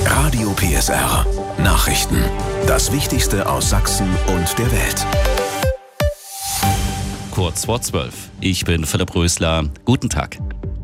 Radio PSR. Nachrichten. Das Wichtigste aus Sachsen und der Welt. Kurz vor 12. Ich bin Philipp Rösler. Guten Tag.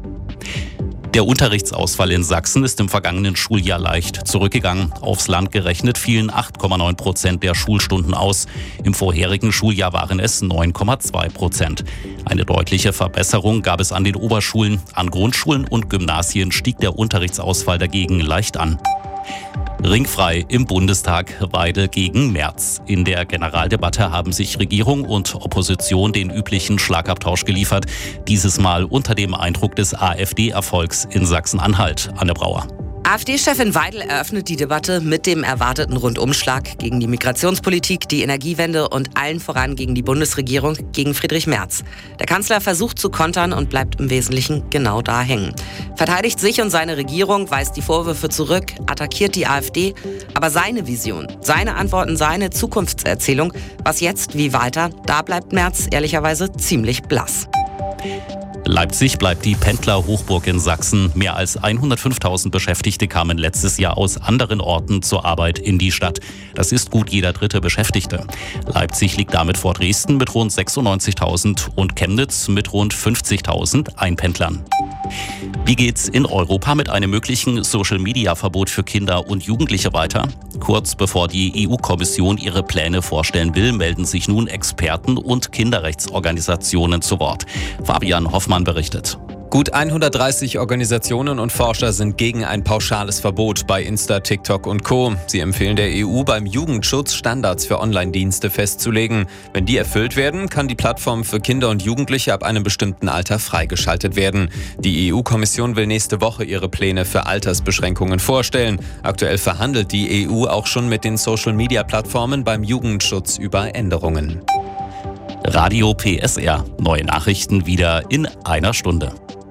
Der Unterrichtsausfall in Sachsen ist im vergangenen Schuljahr leicht zurückgegangen. Aufs Land gerechnet fielen 8,9% der Schulstunden aus. Im vorherigen Schuljahr waren es 9,2%. Eine deutliche Verbesserung gab es an den Oberschulen. An Grundschulen und Gymnasien stieg der Unterrichtsausfall dagegen leicht an. Ringfrei im Bundestag, Weidel gegen Merz. In der Generaldebatte haben sich Regierung und Opposition den üblichen Schlagabtausch geliefert. Dieses Mal unter dem Eindruck des AfD-Erfolgs in Sachsen-Anhalt. Anne Brauer. AfD-Chefin Weidel eröffnet die Debatte mit dem erwarteten Rundumschlag gegen die Migrationspolitik, die Energiewende und allen voran gegen die Bundesregierung, gegen Friedrich Merz. Der Kanzler versucht zu kontern und bleibt im Wesentlichen genau da hängen. Verteidigt sich und seine Regierung, weist die Vorwürfe zurück, attackiert die AfD. Aber seine Vision, seine Antworten, seine Zukunftserzählung, was jetzt, wie weiter, da bleibt Merz ehrlicherweise ziemlich blass. Leipzig bleibt die Pendlerhochburg in Sachsen. Mehr als 105.000 Beschäftigte kamen letztes Jahr aus anderen Orten zur Arbeit in die Stadt. Das ist gut jeder dritte Beschäftigte. Leipzig liegt damit vor Dresden mit rund 96.000 und Chemnitz mit rund 50.000 Einpendlern. Wie geht's in Europa mit einem möglichen Social-Media-Verbot für Kinder und Jugendliche weiter? Kurz bevor die EU-Kommission ihre Pläne vorstellen will, melden sich nun Experten und Kinderrechtsorganisationen zu Wort. Fabian Hoffmann berichtet. Gut 130 Organisationen und Forscher sind gegen ein pauschales Verbot bei Insta, TikTok und Co. Sie empfehlen der EU, beim Jugendschutz Standards für Online-Dienste festzulegen. Wenn die erfüllt werden, kann die Plattform für Kinder und Jugendliche ab einem bestimmten Alter freigeschaltet werden. Die EU-Kommission will nächste Woche ihre Pläne für Altersbeschränkungen vorstellen. Aktuell verhandelt die EU auch schon mit den Social-Media-Plattformen beim Jugendschutz über Änderungen. Radio PSR. Neue Nachrichten wieder in einer Stunde.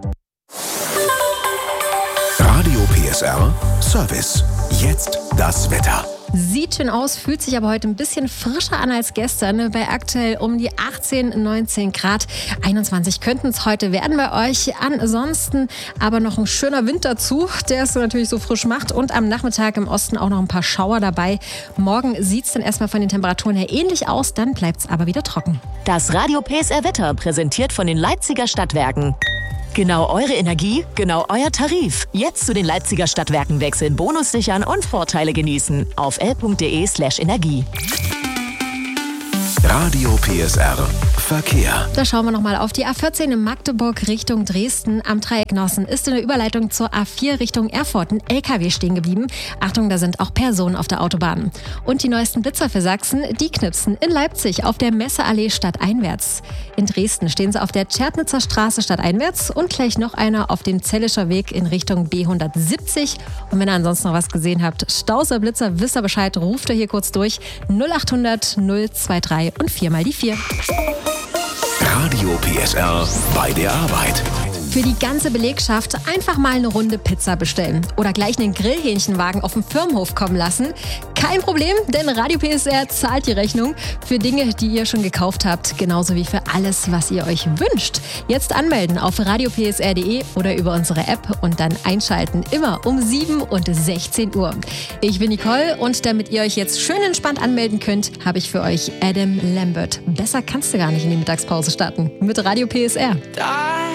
Radio PSR Service. Jetzt das Wetter. Sieht schön aus, fühlt sich aber heute ein bisschen frischer an als gestern. Bei aktuell um die 18, 19 Grad. 21 könnten es heute werden bei euch. Ansonsten aber noch ein schöner Wind dazu, der es natürlich so frisch macht. Und am Nachmittag im Osten auch noch ein paar Schauer dabei. Morgen sieht es dann erstmal von den Temperaturen her ähnlich aus, dann bleibt es aber wieder trocken. Das Radio PSR Wetter präsentiert von den Leipziger Stadtwerken. Genau eure Energie, genau euer Tarif. Jetzt zu den Leipziger Stadtwerken wechseln, Bonus sichern und Vorteile genießen. Auf l.de/energie. Radio PSR Verkehr. Da schauen wir nochmal auf die A14 in Magdeburg Richtung Dresden. Am Dreieck Nossen ist in der Überleitung zur A4 Richtung Erfurt ein LKW stehen geblieben. Achtung, da sind auch Personen auf der Autobahn. Und die neuesten Blitzer für Sachsen, die knipsen in Leipzig auf der Messeallee stadteinwärts. In Dresden stehen sie auf der Tschernitzer Straße stadteinwärts und gleich noch einer auf dem Zellischer Weg in Richtung B170. Und wenn ihr ansonsten noch was gesehen habt, Stauser Blitzer, wisst ihr Bescheid, ruft ihr hier kurz durch 0800 023 und 4 mal die 4. Radio PSR bei der Arbeit. Für die ganze Belegschaft einfach mal eine Runde Pizza bestellen oder gleich einen Grillhähnchenwagen auf dem Firmenhof kommen lassen. Kein Problem, denn Radio PSR zahlt die Rechnung für Dinge, die ihr schon gekauft habt, genauso wie für alles, was ihr euch wünscht. Jetzt anmelden auf radiopsr.de oder über unsere App und dann einschalten, immer um 7 und 16 Uhr. Ich bin Nicole und damit ihr euch jetzt schön entspannt anmelden könnt, habe ich für euch Adam Lambert. Besser kannst du gar nicht in die Mittagspause starten mit Radio PSR.